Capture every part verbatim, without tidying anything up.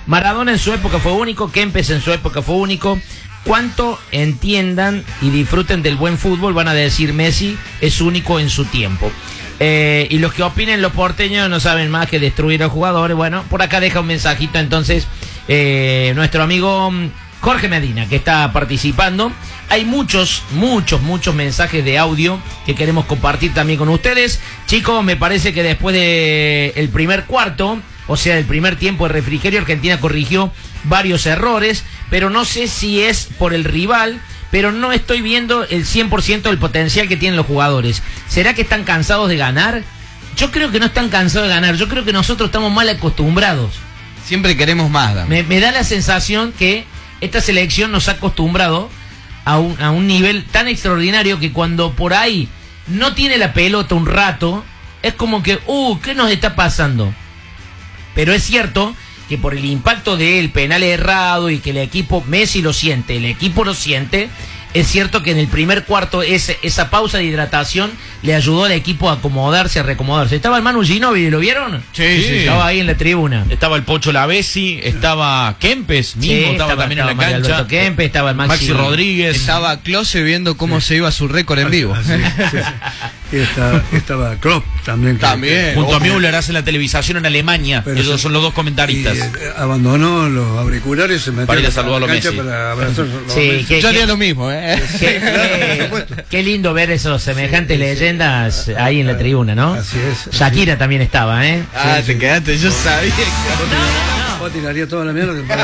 Maradona en su época fue único, Kempes en su época fue único. Cuánto entiendan y disfruten del buen fútbol van a decir Messi es único en su tiempo. Eh, y los que opinen los porteños no saben más que destruir a jugadores. Bueno, por acá deja un mensajito entonces eh, nuestro amigo Jorge Medina, que está participando. Hay muchos, muchos, muchos mensajes de audio que queremos compartir también con ustedes. Chicos, me parece que después de el primer cuarto, o sea, el primer tiempo de refrigerio, Argentina corrigió varios errores, pero no sé si es por el rival, pero no estoy viendo el cien por ciento del potencial que tienen los jugadores. ¿Será que están cansados de ganar? Yo creo que no están cansados de ganar, yo creo que nosotros estamos mal acostumbrados. Siempre queremos más, Dami. Me, me da la sensación que esta selección nos ha acostumbrado a un, a un nivel tan extraordinario que cuando por ahí no tiene la pelota un rato, es como que, uh, ¿qué nos está pasando? Pero es cierto que por el impacto del penal errado y que el equipo, Messi lo siente, el equipo lo siente, es cierto que en el primer cuarto ese, esa pausa de hidratación le ayudó al equipo a acomodarse, a reacomodarse. Estaba el Manu Ginóbili, ¿lo vieron? Sí, sí, sí. Estaba ahí en la tribuna. Estaba el Pocho Lavesi, estaba Kempes mismo, Sí, estaba, estaba también estaba en la Mario cancha. Alberto Kempes, estaba el Maxi, Maxi Rodríguez. Estaba Klose viendo cómo se iba su récord en vivo. Así, sí, sí. Y estaba, estaba Klopp también. que- También. Junto a Ojo. Müller hace la televisación en Alemania. Pero Esos se- son los dos y, comentaristas. eh, abandonó los auriculares, se metió Para ir a la saludar a cancha Messi. para abrazar los Sí, Messi. que- Yo haría lo mismo, ¿eh? Qué, qué- qué lindo ver esos semejantes leyendas ahí en la tribuna, ¿no? Así es, así Shakira también estaba, ¿eh? Ah, Sí, te sí. quedaste, yo sabía. Vos tiraría toda la mierda que para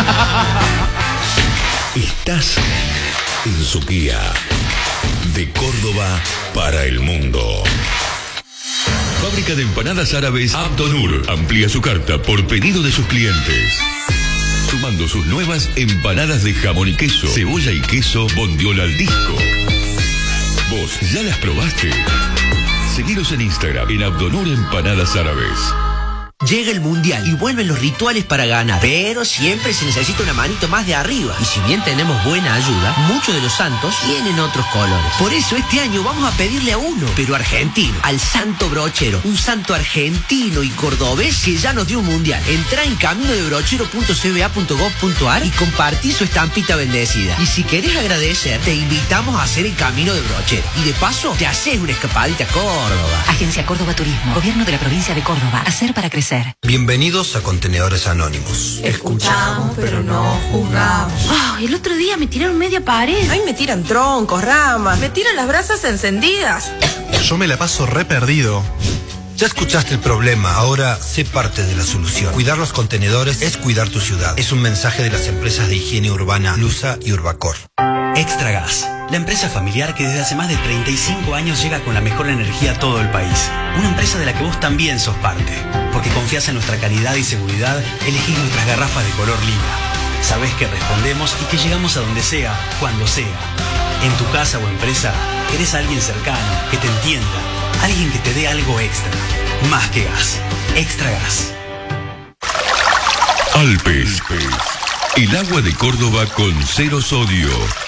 Estás en Suquía, de Córdoba para el mundo. Fábrica de empanadas árabes Abdonur amplía su carta por pedido de sus clientes, sumando sus nuevas empanadas de jamón y queso, cebolla y queso, bondiola al disco. ¿Vos ya las probaste? Seguiros en Instagram en Abdonur Empanadas Árabes. Llega el mundial y vuelven los rituales para ganar, pero siempre se necesita una manito más de arriba. Y si bien tenemos buena ayuda, muchos de los santos tienen otros colores. Por eso este año vamos a pedirle a uno, pero argentino, al Santo Brochero, un santo argentino y cordobés que ya nos dio un mundial. Entrá en camino de brochero punto c b a punto gov punto a r y compartí su estampita bendecida. Y si querés agradecer, te invitamos a hacer el camino de brochero. Y de paso, te haces una escapadita a Córdoba. Agencia Córdoba Turismo, Gobierno de la Provincia de Córdoba. Hacer para crecer. Bienvenidos a Contenedores Anónimos. Escuchamos, pero no juzgamos. Oh, el otro día me tiraron media pared. Ay, me tiran troncos, ramas, me tiran las brasas encendidas. Yo me la paso re perdido. Ya escuchaste el problema, ahora sé parte de la solución. Cuidar los contenedores es cuidar tu ciudad. Es un mensaje de las empresas de higiene urbana Lusa y Urbacor. Extra Gas, la empresa familiar que desde hace más de treinta y cinco años llega con la mejor energía a todo el país. Una empresa de la que vos también sos parte. Porque confías en nuestra calidad y seguridad, elegís nuestras garrafas de color lila. Sabés que respondemos y que llegamos a donde sea, cuando sea. En tu casa o empresa, querés a alguien cercano, que te entienda, alguien que te dé algo extra. Más que gas. Extra Gas. Alpes, el agua de Córdoba con cero sodio.